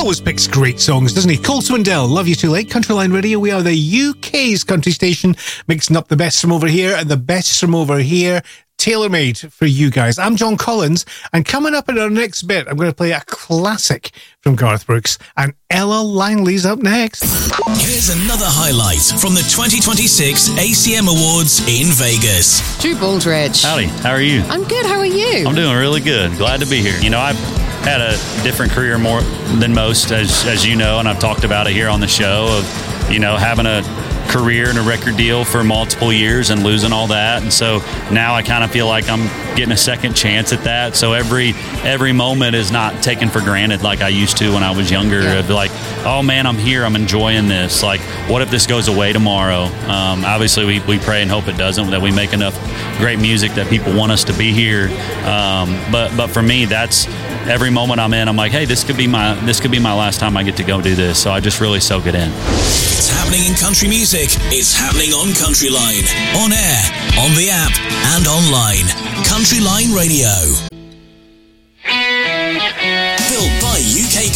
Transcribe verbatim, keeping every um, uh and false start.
always picks great songs, doesn't he? Cole Swindell, Love You Too Late, Countryline Radio. We are the U K's country station, mixing up the best from over here and the best from over here, tailor-made for you guys. I'm John Collins, and coming up in our next bit, I'm going to play a classic from Garth Brooks, and Ella Langley's up next. Here's another highlight from the twenty twenty-six A C M Awards in Vegas. Drew Baldridge. Howdy, how are you? I'm good, how are you? I'm doing really good. Glad to be here. You know, I've had a different career more than most, as as you know, and I've talked about it here on the show, of, you know, having a career and a record deal for multiple years and losing all that. And so now I kind of feel like I'm getting a second chance at that. So every every moment is not taken for granted like I used to when I was younger. Yeah. Of like, oh man, I'm here, I'm enjoying this. Like, what if this goes away tomorrow? Um, obviously, we, we pray and hope it doesn't, that we make enough great music that people want us to be here. Um, but but for me, that's every moment I'm in, I'm like, hey, this could be my this could be my last time I get to go do this. So I just really soak it in. It's happening in country music. It's happening on Countryline, on air, on the app, and online. Countryline Radio.